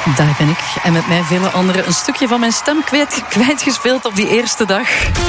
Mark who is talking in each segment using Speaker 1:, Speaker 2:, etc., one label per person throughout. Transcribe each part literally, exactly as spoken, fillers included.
Speaker 1: Daar ben ik. En met mij vele anderen een stukje van mijn stem kwijt, kwijtgespeeld op die eerste dag.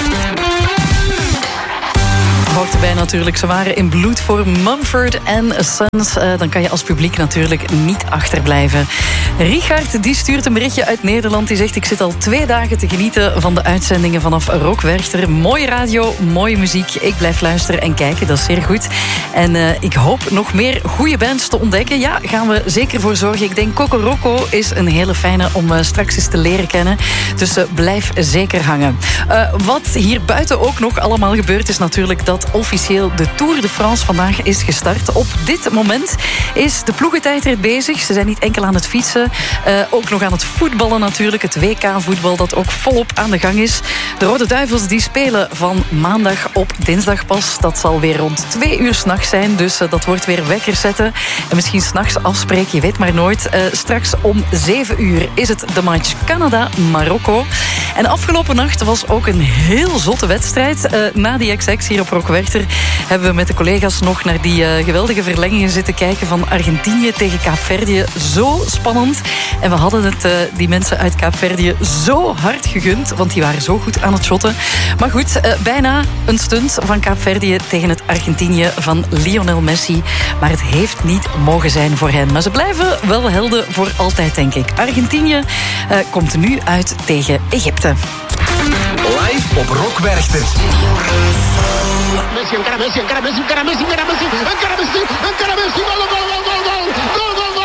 Speaker 1: Hoort erbij natuurlijk. Ze waren in bloed voor Mumford and Sons. Uh, dan kan je als publiek natuurlijk niet achterblijven. Richard die stuurt een berichtje uit Nederland. Die zegt: ik zit al twee dagen te genieten van de uitzendingen vanaf Rock Werchter. Mooie radio, mooie muziek. Ik blijf luisteren en kijken, dat is zeer goed. En uh, ik hoop nog meer goede bands te ontdekken. Ja, gaan we zeker voor zorgen. Ik denk Kokoroko is een hele fijne om uh, straks eens te leren kennen. Dus uh, blijf zeker hangen. Uh, wat hier buiten ook nog allemaal gebeurt is natuurlijk dat officieel de Tour de France vandaag is gestart. Op dit moment is de ploegentijdrit bezig. Ze zijn niet enkel aan het fietsen, uh, ook nog aan het voetballen natuurlijk. Het W K-voetbal dat ook volop aan de gang is. De Rode Duivels die spelen van maandag op dinsdag pas. Dat zal weer rond twee uur 's nachts zijn, dus uh, dat wordt weer wekker zetten. En misschien 's nachts afspreken, je weet maar nooit. Uh, straks om zeven uur is het de match Canada-Marokko. En afgelopen nacht was ook een heel zotte wedstrijd. Uh, na die X-X hier op Rock Werchter hebben we met de collega's nog naar die uh, geweldige verlengingen zitten kijken van Argentinië tegen Kaapverdië. Zo spannend. En we hadden het uh, die mensen uit Kaapverdië zo hard gegund, want die waren zo goed aan het shotten. Maar goed, uh, bijna een stunt van Kaapverdië tegen het Argentinië van Lionel Messi. Maar het heeft niet mogen zijn voor hen. Maar ze blijven wel helden voor altijd, denk ik. Argentinië uh, komt nu uit tegen Egypte.
Speaker 2: Live op Rock Werchter.
Speaker 3: Messi, encara Messi, encara Messi, encara Messi, encara Messi, encara Messi, encara Messi, gol, gol, gol, gol, gol, gol,